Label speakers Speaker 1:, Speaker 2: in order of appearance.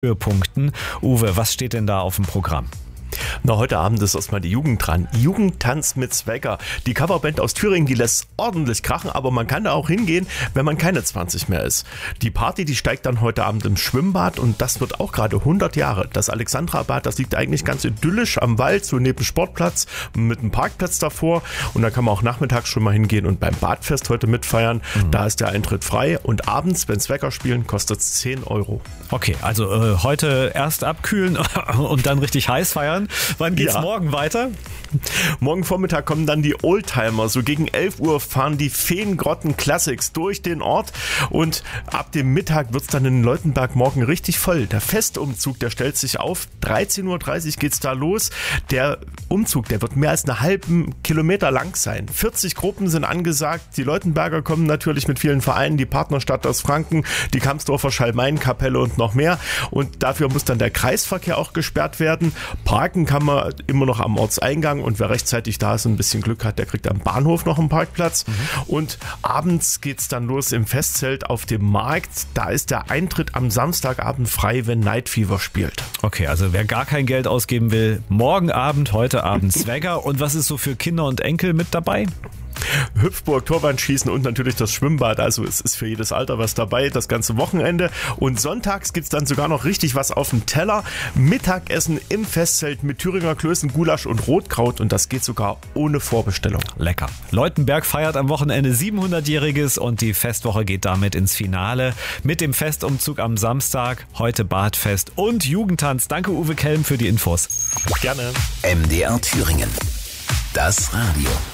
Speaker 1: Höhepunkten. Uwe, was steht denn da auf dem Programm?
Speaker 2: Na, heute Abend ist erstmal die Jugend dran. Jugendtanz mit Swagger. Die Coverband aus Thüringen, die lässt ordentlich krachen, aber man kann da auch hingehen, wenn man keine 20 mehr ist. Die Party, die steigt dann heute Abend im Schwimmbad und das wird auch gerade 100 Jahre. Das Alexandra-Bad, das liegt eigentlich ganz idyllisch am Wald, so neben dem Sportplatz, mit einem Parkplatz davor. Und da kann man auch nachmittags schon mal hingehen und beim Badfest heute mitfeiern. Da ist der Eintritt frei und abends, wenn Swagger spielen, kostet es 10 Euro.
Speaker 1: Okay, also heute erst abkühlen und dann richtig heiß feiern. Wann geht's morgen weiter?
Speaker 2: Morgen Vormittag kommen dann die Oldtimer. So gegen 11 Uhr fahren die Feengrotten Classics durch den Ort und ab dem Mittag wird's dann in Leutenberg morgen richtig voll. Der Festumzug, der stellt sich auf. 13.30 Uhr geht's da los. Der Umzug, der wird mehr als einen halben Kilometer lang sein. 40 Gruppen sind angesagt. Die Leutenberger kommen natürlich mit vielen Vereinen, die Partnerstadt aus Franken, die Kamsdorfer Schalmeien-Kapelle und noch mehr. Und dafür muss dann der Kreisverkehr auch gesperrt werden. Parken kann man immer noch am Ortseingang und wer rechtzeitig da ist und ein bisschen Glück hat, der kriegt am Bahnhof noch einen Parkplatz. Und abends geht's dann los im Festzelt auf dem Markt. Da ist der Eintritt am Samstagabend frei, wenn Night Fever spielt.
Speaker 1: Okay, also wer gar kein Geld ausgeben will, morgen Abend, heute Abend Swagger. Und was ist so für Kinder und Enkel mit dabei?
Speaker 2: Hüpfburg, Torwandschießen und natürlich das Schwimmbad. Also es ist für jedes Alter was dabei, das ganze Wochenende. Und sonntags gibt's dann sogar noch richtig was auf dem Teller. Mittagessen im Festzelt mit Thüringer Klößen, Gulasch und Rotkraut. Und das geht sogar ohne Vorbestellung.
Speaker 1: Lecker. Leutenberg feiert am Wochenende 700-Jähriges und die Festwoche geht damit ins Finale. Mit dem Festumzug am Samstag, heute Badfest und Jugendtanz. Danke Uwe Kelm für die Infos.
Speaker 2: Gerne.
Speaker 3: MDR Thüringen. Das Radio.